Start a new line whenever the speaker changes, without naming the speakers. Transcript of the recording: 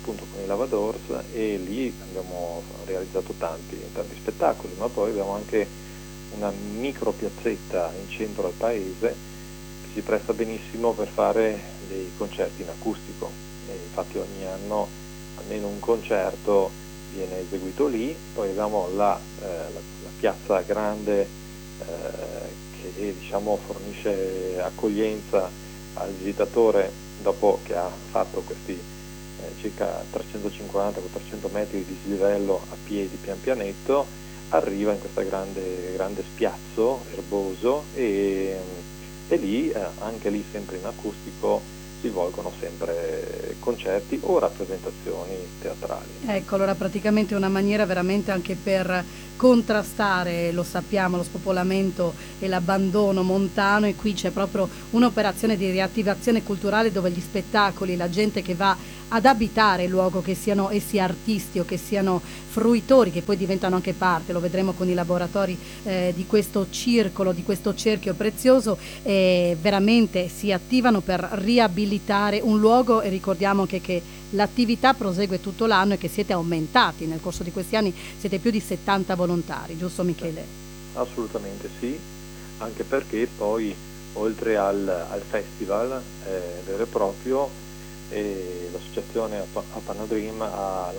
appunto con i Lavadors, e lì abbiamo realizzato tanti spettacoli, ma poi abbiamo anche una micro piazzetta in centro al paese che si presta benissimo per fare dei concerti in acustico, e infatti ogni anno almeno un concerto viene eseguito lì. Poi abbiamo la piazza grande che diciamo fornisce accoglienza al visitatore dopo che ha fatto questi circa 350-400 metri di dislivello a piedi pian pianetto, arriva in questa grande spiazzo erboso, e lì, anche lì sempre in acustico, si svolgono sempre concerti o rappresentazioni teatrali.
Ecco, allora praticamente è una maniera veramente anche per contrastare, lo sappiamo, lo spopolamento e l'abbandono montano, e qui c'è proprio un'operazione di riattivazione culturale dove gli spettacoli, la gente che va ad abitare il luogo, che siano essi artisti o che siano fruitori, che poi diventano anche parte, lo vedremo con i laboratori di questo circolo, di questo cerchio prezioso, veramente si attivano per riabilitare un luogo. E ricordiamo anche che l'attività prosegue tutto l'anno e che siete aumentati nel corso di questi anni, siete più di 70 volontari, giusto Michele?
Assolutamente sì, anche perché poi oltre al festival vero e proprio, l'associazione Apana Dream ha